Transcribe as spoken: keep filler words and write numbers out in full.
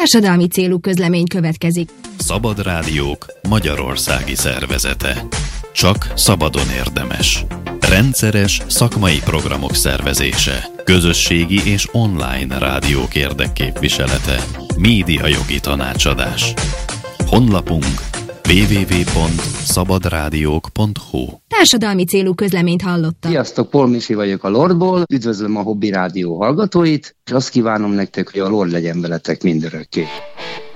Társadalmi célú közlemény következik. Szabad Rádiók magyarországi szervezete. Csak szabadon érdemes. Rendszeres szakmai programok szervezése. Közösségi és online rádiók érdekképviselete. Médiajogi tanácsadás. Honlapunk double-u double-u double-u pont szabadrádiók pont hu. Társadalmi célú közleményt hallottak. Sziasztok, Paul Misi vagyok a Lordból, üdvözlöm a Hobby Rádió hallgatóit, és azt kívánom nektek, hogy a Lord legyen veletek mindörökké.